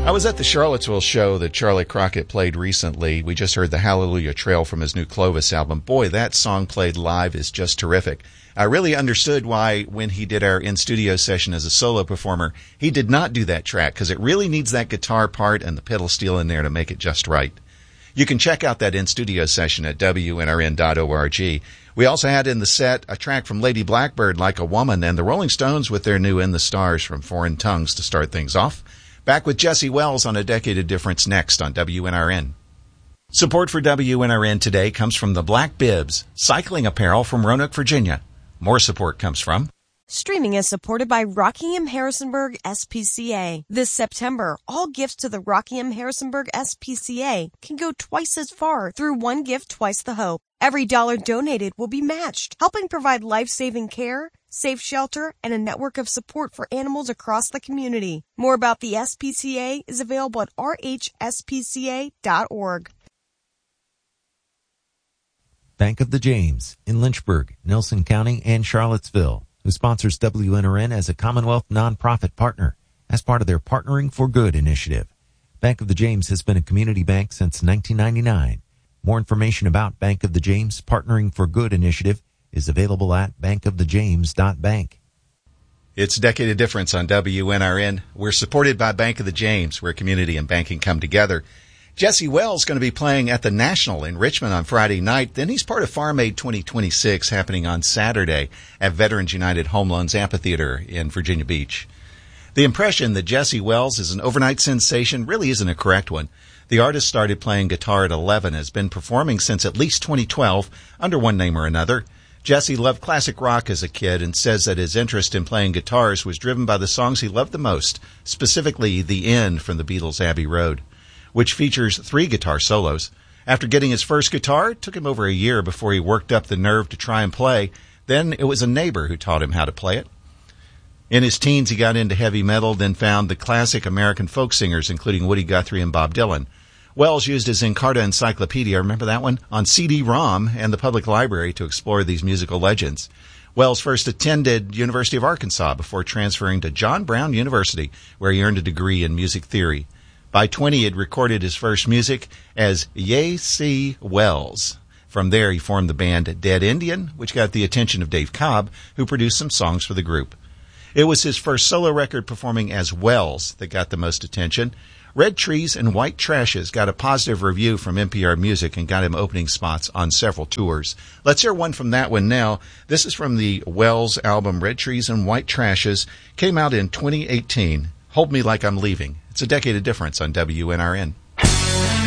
I was at the Charlottesville show that Charlie Crockett played recently. We just heard the Hallelujah Trail from his new Clovis album. Boy, that song played live is just terrific. I really understood why when he did our in-studio session as a solo performer, he did not do that track, because it really needs that guitar part and the pedal steel in there to make it just right. You can check out that in-studio session at WNRN.org. We also had in the set a track from Lady Blackbird, Like a Woman, and the Rolling Stones with their new In the Stars from Foreign Tongues to start things off. Back with Jesse Wells on A Decade of Difference next on WNRN. Support for WNRN today comes from the Black Bibs, cycling apparel from Roanoke, Virginia. More support comes from... Streaming is supported by Rockingham Harrisonburg SPCA. This September, all gifts to the Rockingham Harrisonburg SPCA can go twice as far through One Gift, Twice the Hope. Every dollar donated will be matched, helping provide life-saving care, safe shelter, and a network of support for animals across the community. More about the SPCA is available at rhspca.org. Bank of the James in Lynchburg, Nelson County, and Charlottesville, who sponsors WNRN as a Commonwealth nonprofit partner as part of their Partnering for Good initiative. Bank of the James has been a community bank since 1999. More information about Bank of the James Partnering for Good initiative is available at bankofthejames.bank. It's a Decade of Difference on WNRN. We're supported by Bank of the James, where community and banking come together. Jesse Wells is going to be playing at the National in Richmond on Friday night. Then he's part of Farm Aid 2026 happening on Saturday at Veterans United Home Loans Amphitheater in Virginia Beach. The impression that Jesse Wells is an overnight sensation really isn't a correct one. The artist started playing guitar at 11, has been performing since at least 2012 under one name or another. Jesse loved classic rock as a kid and says that his interest in playing guitars was driven by the songs he loved the most, specifically The End from the Beatles' Abbey Road, which features 3 guitar solos. After getting his first guitar, it took him over a year before he worked up the nerve to try and play. Then it was a neighbor who taught him how to play it. In his teens, he got into heavy metal, then found the classic American folk singers, including Woody Guthrie and Bob Dylan. Wells used his Encarta Encyclopedia, remember that one, on CD-ROM and the public library to explore these musical legends. Wells first attended University of Arkansas before transferring to John Brown University, where he earned a degree in music theory. By 20, he had recorded his first music as J.C. Wells. From there, he formed the band Dead Indian, which got the attention of Dave Cobb, who produced some songs for the group. It was his first solo record performing as Wells that got the most attention. Red Trees and White Trashes got a positive review from NPR Music and got him opening spots on several tours. Let's hear one from that one now. This is from the Wells album Red Trees and White Trashes. Came out in 2018. Hold Me Like I'm Leaving. It's a Decade of Difference on WNRN.